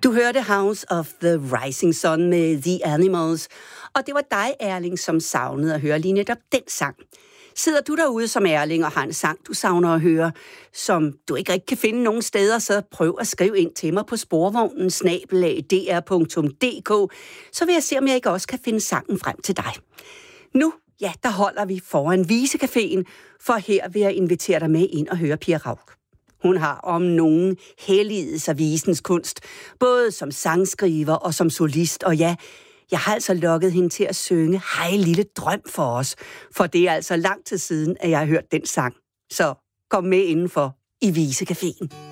Du hørte House of the Rising Sun med The Animals, og det var dig, Erling, som savnede at høre lige netop den sang. Sidder du derude som Erling og har en sang, du savner at høre, som du ikke rigtig kan finde nogen steder, så prøv at skrive ind til mig på sporvognen @dr.dk, så vil jeg se, om jeg ikke også kan finde sangen frem til dig. Nu, ja, der holder vi foran Visecaféen, for her vil jeg invitere dig med ind og høre Pia Rauk. Hun har om nogen helliget sig visens kunst, både som sangskriver og som solist, og ja, jeg har altså lokket hende til at synge Hej lille drøm for os, for det er altså lang tid siden, at jeg har hørt den sang. Så kom med indenfor i Visecaféen.